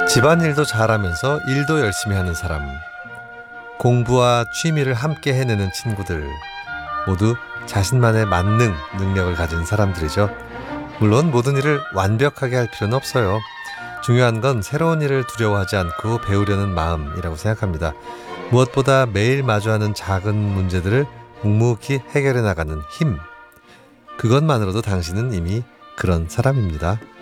집안일도 잘하면서 일도 열심히 하는 사람, 공부와 취미를 함께 해내는 친구들, 모두 자신만의 만능, 능력을 가진 사람들이죠. 물론 모든 일을 완벽하게 할 필요는 없어요. 중요한 건 새로운 일을 두려워하지 않고 배우려는 마음이라고 생각합니다. 무엇보다 매일 마주하는 작은 문제들을 묵묵히 해결해 나가는 힘, 그것만으로도 당신은 이미 그런 사람입니다.